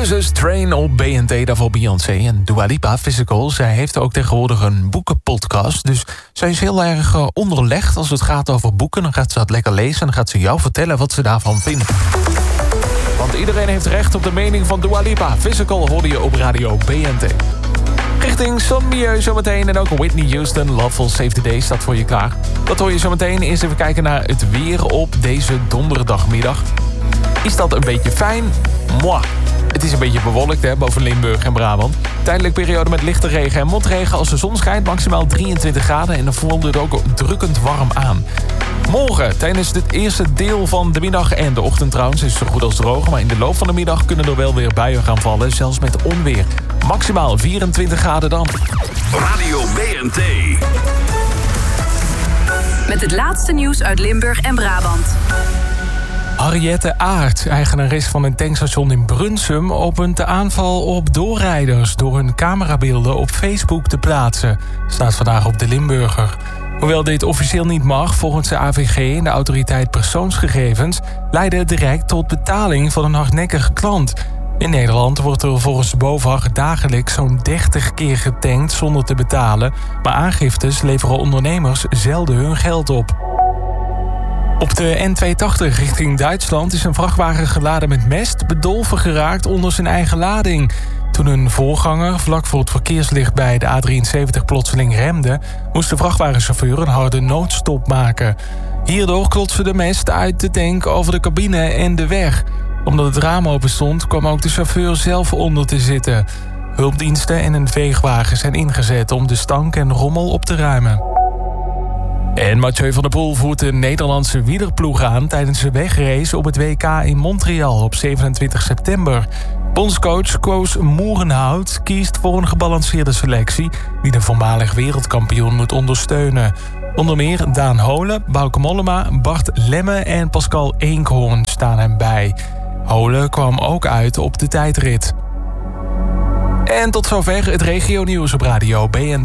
Moses Train op BNT, daarvoor Beyoncé en Dua Lipa, Physical. Zij heeft ook tegenwoordig een boekenpodcast. Dus zij is heel erg onderlegd als het gaat over boeken. Dan gaat ze dat lekker lezen en dan gaat ze jou vertellen wat ze daarvan vindt. Want iedereen heeft recht op de mening van Dua Lipa. Physical hoorde je op radio BNT. Richting Sonmieu zometeen en ook Whitney Houston. Love Will Save the Day staat voor je klaar. Dat hoor je zometeen. Eerst even kijken naar het weer op deze donderdagmiddag. Is dat een beetje fijn? Mwah. Het is een beetje bewolkt boven Limburg en Brabant. Tijdelijk periode met lichte regen en motregen. Als de zon schijnt, maximaal 23 graden. En dan voelt het ook drukkend warm aan. Morgen, tijdens het eerste deel van de middag en de ochtend trouwens, is het zo goed als droog. Maar in de loop van de middag kunnen er wel weer buien gaan vallen. Zelfs met onweer. Maximaal 24 graden dan. Radio BNT. Met het laatste nieuws uit Limburg en Brabant. Henriette Aert, eigenares van een tankstation in Brunsum, opent de aanval op doorrijders door hun camerabeelden op Facebook te plaatsen. Staat vandaag op de Limburger. Hoewel dit officieel niet mag, volgens de AVG en de Autoriteit Persoonsgegevens, leidde het direct tot betaling van een hardnekkige klant. In Nederland wordt er volgens de BOVAG dagelijks zo'n 30 keer getankt zonder te betalen, maar aangiftes leveren ondernemers zelden hun geld op. Op de N280 richting Duitsland is een vrachtwagen geladen met mest bedolven geraakt onder zijn eigen lading. Toen een voorganger vlak voor het verkeerslicht bij de A73 plotseling remde, moest de vrachtwagenchauffeur een harde noodstop maken. Hierdoor klotste de mest uit de tank over de cabine en de weg. Omdat het raam open stond, kwam ook de chauffeur zelf onder te zitten. Hulpdiensten en een veegwagen zijn ingezet om de stank en rommel op te ruimen. En Mathieu van der Poel voert de Nederlandse wielerploeg aan tijdens de wegrace op het WK in Montreal op 27 september. Bondscoach Koos Moerenhout kiest voor een gebalanceerde selectie die de voormalig wereldkampioen moet ondersteunen. Onder meer Daan Holen, Bauke Mollema, Bart Lemme en Pascal Eenkhoorn staan hem bij. Holen kwam ook uit op de tijdrit. En tot zover het regionieuws op radio BNT.